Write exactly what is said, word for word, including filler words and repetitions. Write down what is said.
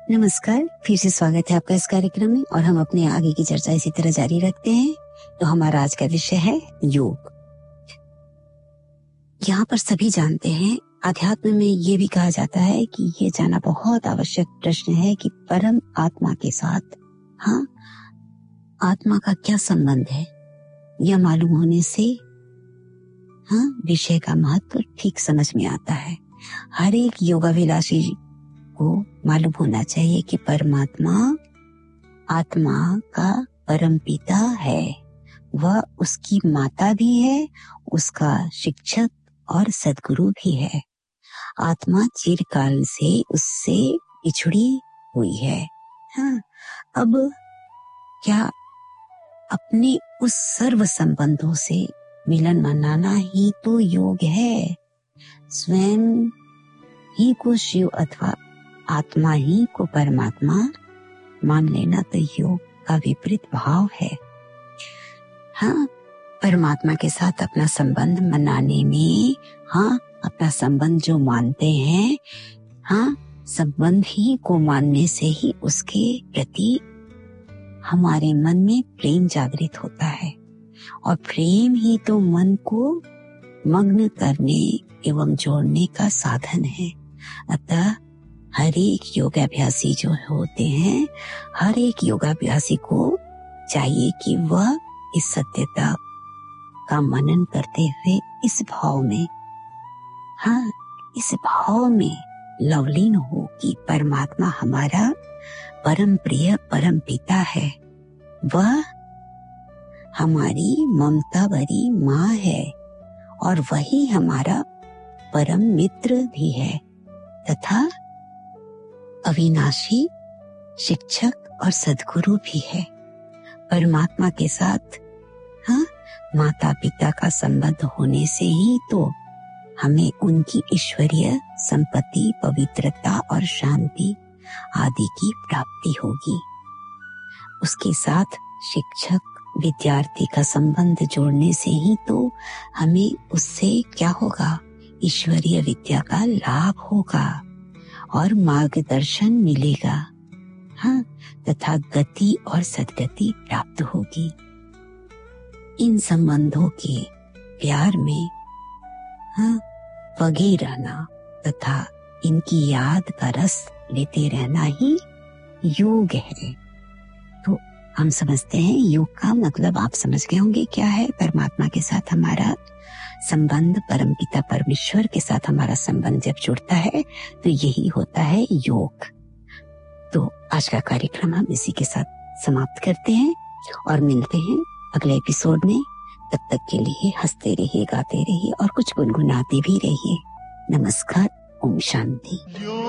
नमस्कार, फिर से स्वागत है आपका इस कार्यक्रम में और हम अपने आगे की चर्चा इसी तरह जारी रखते हैं। तो हमारा आज का विषय है योग। यहाँ पर सभी जानते हैं, अध्यात्म में ये भी कहा जाता है कि ये जानना बहुत आवश्यक प्रश्न है कि परम आत्मा के साथ, हाँ, आत्मा का क्या संबंध है। यह मालूम होने से, हाँ, विषय का महत्व ठीक समझ में आता है। हर एक योगाभिलाषी को मालूम होना चाहिए कि परमात्मा आत्मा का परम पिता है, वह उसकी माता भी है, उसका शिक्षक और सद्गुरु भी है। आत्मा चिरकाल से उससे बिछड़ी हुई है। हाँ, अब क्या अपने उस सर्व संबंधों से मिलन मनाना ही तो योग है। स्वयं ही को शिव अथवा आत्मा ही को परमात्मा मान लेना तो योग का विपरीत भाव है। हाँ, परमात्मा के साथ अपना संबंध मनाने में, हाँ, अपना संबंध जो मानते हैं, हाँ, संबंध ही को मानने से ही उसके प्रति हमारे मन में प्रेम जागृत होता है और प्रेम ही तो मन को मग्न करने एवं जोड़ने का साधन है। अतः हर एक योगाभ्यासी जो होते हैं, हर एक योगाभ्यासी को चाहिए कि वह इस सत्यता का मनन करते हुए इस भाव में, हाँ, इस भाव में लवलीन हो कि परमात्मा हमारा परम प्रिय परम पिता है, वह हमारी ममता भरी माँ है और वही हमारा परम मित्र भी है तथा अविनाशी शिक्षक और सद्गुरु भी है। परमात्मा के साथ, हाँ, माता पिता का संबंध होने से ही तो हमें उनकी ईश्वरीय संपत्ति, पवित्रता और शांति आदि की प्राप्ति होगी। उसके साथ शिक्षक विद्यार्थी का संबंध जोड़ने से ही तो हमें उससे क्या होगा, ईश्वरीय विद्या का लाभ होगा और मार्गदर्शन मिलेगा, हाँ, तथा गति और सद्गति प्राप्त होगी। इन संबंधों के प्यार में, हाँ, पगे रहना तथा इनकी याद का रस लेते रहना ही योग है। तो हम समझते हैं योग का मतलब आप समझ गए होंगे क्या है। परमात्मा के साथ हमारा संबंध, परमपिता परमेश्वर के साथ हमारा संबंध जब जुड़ता है तो यही होता है योग। तो आज का कार्यक्रम हम इसी के साथ समाप्त करते हैं और मिलते हैं अगले एपिसोड में। तब तक के लिए हंसते रहिए, गाते रहिए और कुछ गुनगुनाते भी रहिए। नमस्कार, ओम शांति।